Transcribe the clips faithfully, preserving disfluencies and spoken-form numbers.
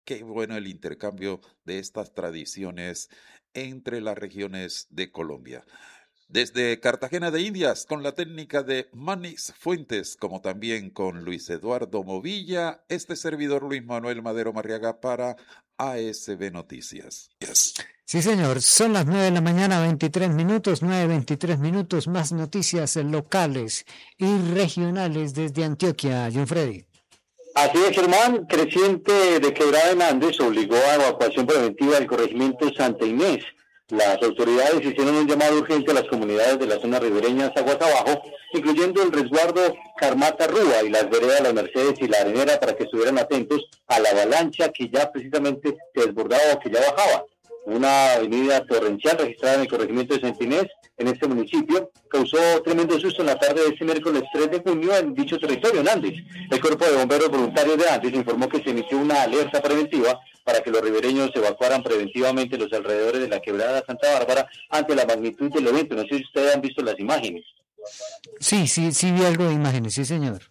qué bueno el intercambio de estas tradiciones entre las regiones de Colombia. Desde Cartagena de Indias, con la técnica de Manis Fuentes, como también con Luis Eduardo Movilla, este servidor Luis Manuel Madero Marriaga para A S B Noticias. Yes. Sí, señor, son las nueve de la mañana, veintitrés minutos, nueve veintitrés minutos, más noticias locales y regionales desde Antioquia. John Freddy. Así es, Germán, creciente de Quebrada en Andes obligó a evacuación preventiva del corregimiento Santa Inés. Las autoridades hicieron un llamado urgente a las comunidades de las zonas ribereñas aguas abajo, incluyendo el resguardo Carmata Rúa y las veredas Las Mercedes y La Arenera, para que estuvieran atentos a la avalancha que ya precisamente se desbordaba o que ya bajaba. Una avenida torrencial registrada en el corregimiento de Santa Inés, en este municipio, causó tremendo susto en la tarde de este miércoles tres de junio en dicho territorio, en Andes. El Cuerpo de Bomberos Voluntarios de Andes informó que se inició una alerta preventiva para que los ribereños evacuaran preventivamente los alrededores de la quebrada Santa Bárbara ante la magnitud del evento. No sé si ustedes han visto las imágenes. Sí, sí, sí vi algo de imágenes, sí, señor.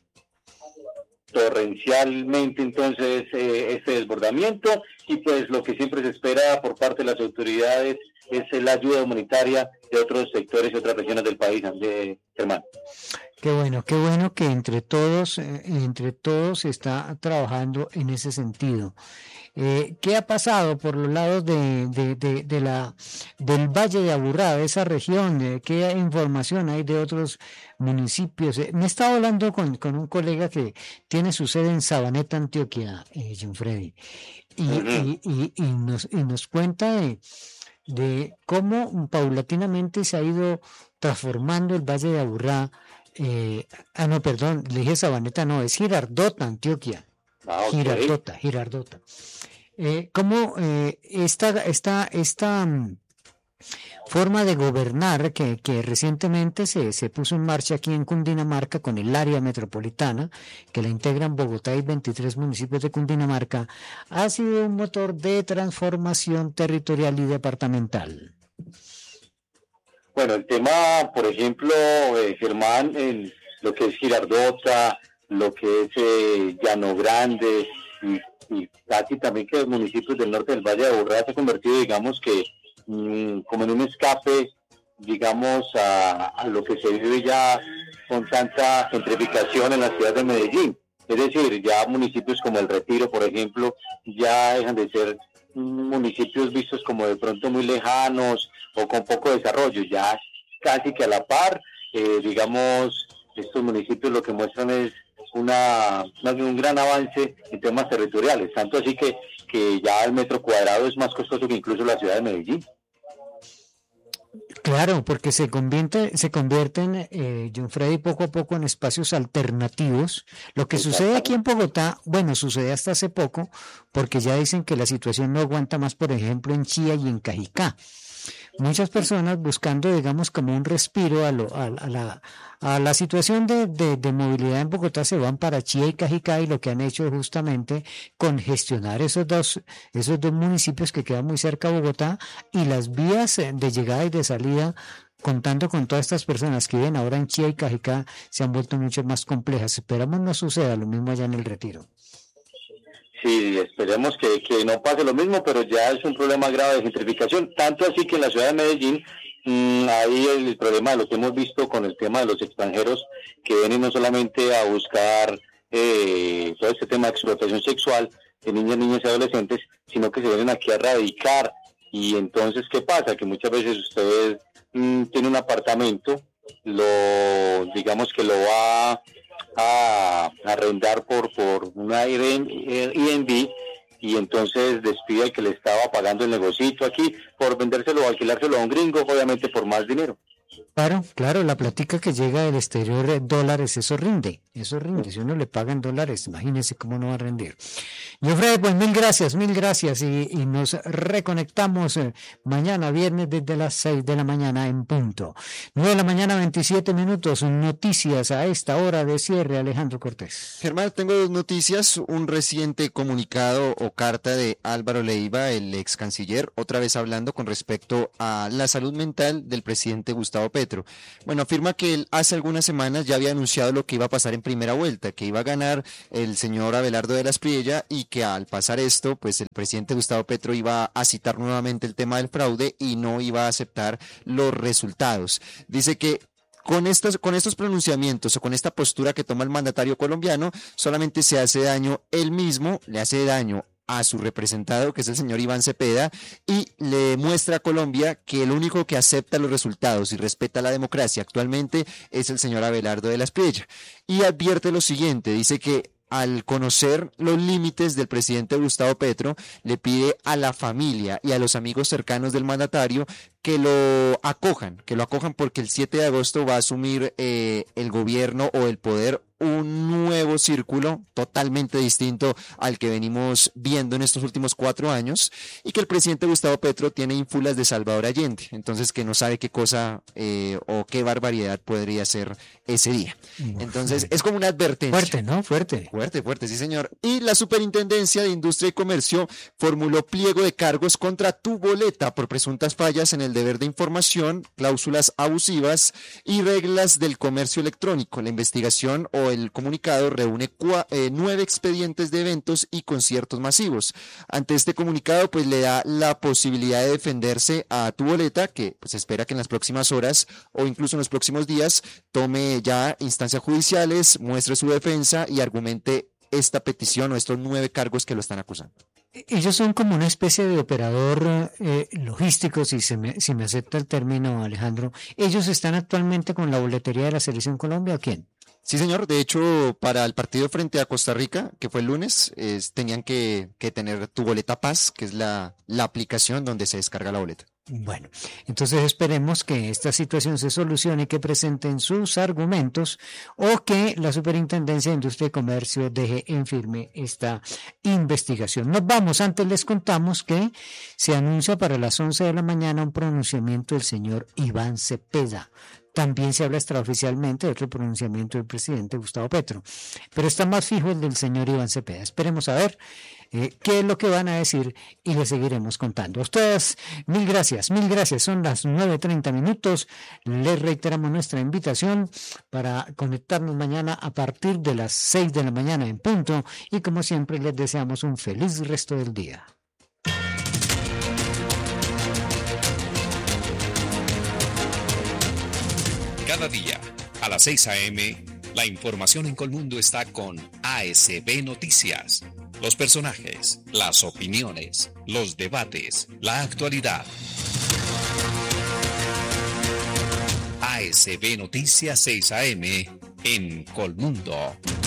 Torrencialmente entonces eh, este desbordamiento, y pues lo que siempre se espera por parte de las autoridades es la ayuda humanitaria de otros sectores y otras regiones del país, de Germán. Qué bueno, qué bueno que entre todos, eh, entre todos se está trabajando en ese sentido. Eh, ¿Qué ha pasado por los lados de, de, de, de la del Valle de Aburrá, de esa región? Eh, ¿Qué información hay de otros municipios? Eh, me estaba hablando con, con un colega que tiene su sede en Sabaneta, Antioquia, eh, John Freddy, y, uh-huh. y, y, y, nos, y nos cuenta de, de cómo paulatinamente se ha ido transformando el Valle de Aburrá. Eh, ah, no, perdón, le dije Sabaneta, no, es Girardota, Antioquia. Ah, okay. Girardota, Girardota. Eh, ¿Cómo eh, esta, esta, esta um, forma de gobernar que, que recientemente se, se puso en marcha aquí en Cundinamarca con el área metropolitana, que la integran Bogotá y veintitrés municipios de Cundinamarca, ha sido un motor de transformación territorial y departamental? Bueno, el tema, por ejemplo, eh, Germán, en lo que es Girardota, lo que es eh, Llano Grande y, y casi también que los municipios del norte del Valle de Aburrá se ha convertido, digamos que, mmm, como en un escape, digamos, a, a lo que se vive ya con tanta gentrificación en la ciudad de Medellín. Es decir, ya municipios como El Retiro, por ejemplo, ya dejan de ser municipios vistos como de pronto muy lejanos o con poco desarrollo, ya casi que a la par, eh, digamos, estos municipios lo que muestran es una, un gran avance en temas territoriales, tanto así que, que ya el metro cuadrado es más costoso que incluso la ciudad de Medellín. Claro, porque se convierte, se convierten, eh, John Freddy, poco a poco en espacios alternativos. Lo que sucede aquí en Bogotá, bueno, sucede hasta hace poco, porque ya dicen que la situación no aguanta más, por ejemplo, en Chía y en Cajicá. Muchas personas buscando, digamos, como un respiro a, lo, a, a, la, a la situación de, de, de movilidad en Bogotá, se van para Chía y Cajicá, y lo que han hecho es justamente congestionar esos dos, esos dos municipios que quedan muy cerca de Bogotá, y las vías de llegada y de salida, contando con todas estas personas que viven ahora en Chía y Cajicá, se han vuelto mucho más complejas. Esperamos no suceda lo mismo allá en El Retiro. Sí, esperemos que, que no pase lo mismo, pero ya es un problema grave de gentrificación, tanto así que en la ciudad de Medellín mmm, ahí el, el problema de lo que hemos visto con el tema de los extranjeros que vienen no solamente a buscar eh, todo este tema de explotación sexual de niñas, niñas y adolescentes, sino que se vienen aquí a radicar. Y entonces, ¿qué pasa? Que muchas veces usted mmm, tiene un apartamento, lo digamos que lo va a arrendar por por una Airbnb, y entonces despide al que le estaba pagando el negocito aquí por vendérselo o alquilárselo a un gringo, obviamente por más dinero. Claro, claro, la plática que llega del exterior de dólares, eso rinde, eso rinde. Si uno le paga en dólares, imagínese cómo no va a rendir. Yo, Fred, pues mil gracias, mil gracias, y, y nos reconectamos eh, mañana viernes desde las seis de la mañana en punto. nueve de la mañana, veintisiete minutos, noticias a esta hora de cierre, Alejandro Cortés. Germán, tengo dos noticias, un reciente comunicado o carta de Álvaro Leiva, el ex canciller, otra vez hablando con respecto a la salud mental del presidente Gustavo Gustavo Petro. Bueno, afirma que él hace algunas semanas ya había anunciado lo que iba a pasar en primera vuelta, que iba a ganar el señor Abelardo de la Espriella y que al pasar esto, pues el presidente Gustavo Petro iba a citar nuevamente el tema del fraude y no iba a aceptar los resultados. Dice que Con estos, con estos pronunciamientos o con esta postura que toma el mandatario colombiano, solamente se hace daño él mismo, le hace daño a su representado, que es el señor Iván Cepeda, y le muestra a Colombia que el único que acepta los resultados y respeta la democracia actualmente es el señor Abelardo de la Espriella. Y advierte lo siguiente, dice que al conocer los límites del presidente Gustavo Petro, le pide a la familia y a los amigos cercanos del mandatario que lo acojan, que lo acojan porque el siete de agosto va a asumir eh, el gobierno o el poder un nuevo círculo totalmente distinto al que venimos viendo en estos últimos cuatro años y que el presidente Gustavo Petro tiene ínfulas de Salvador Allende, entonces que no sabe qué cosa eh, o qué barbaridad podría ser ese día. Entonces es como una advertencia. Fuerte, ¿no? Fuerte. Fuerte, fuerte, sí señor. Y la Superintendencia de Industria y Comercio formuló pliego de cargos contra Tuboleta por presuntas fallas en el deber de información, cláusulas abusivas y reglas del comercio electrónico. La investigación o el comunicado reúne cua, eh, nueve expedientes de eventos y conciertos masivos. Ante este comunicado, pues le da la posibilidad de defenderse a Tuboleta, que pues espera que en las próximas horas o incluso en los próximos días tome ya instancias judiciales, muestre su defensa y argumente esta petición o estos nueve cargos que lo están acusando. Ellos son como una especie de operador eh, logístico, si, se me, si me acepta el término, Alejandro. ¿Ellos están actualmente con la boletería de la Selección Colombia o quién? Sí, señor. De hecho, para el partido frente a Costa Rica, que fue el lunes, eh, tenían que, que tener Tuboleta Paz, que es la, la aplicación donde se descarga la boleta. Bueno, entonces esperemos que esta situación se solucione y que presenten sus argumentos o que la Superintendencia de Industria y Comercio deje en firme esta investigación. Nos vamos, antes les contamos que se anuncia para las once de la mañana un pronunciamiento del señor Iván Cepeda. También se habla extraoficialmente de otro pronunciamiento del presidente Gustavo Petro, pero está más fijo el del señor Iván Cepeda. Esperemos a ver eh, qué es lo que van a decir y les seguiremos contando. A ustedes, mil gracias, mil gracias. Son las nueve treinta minutos. Les reiteramos nuestra invitación para conectarnos mañana a partir de las seis de la mañana en punto y como siempre les deseamos un feliz resto del día. Cada día, a las seis a eme, la información en Colmundo está con A S B Noticias. Los personajes, las opiniones, los debates, la actualidad. A S B Noticias seis a eme en Colmundo.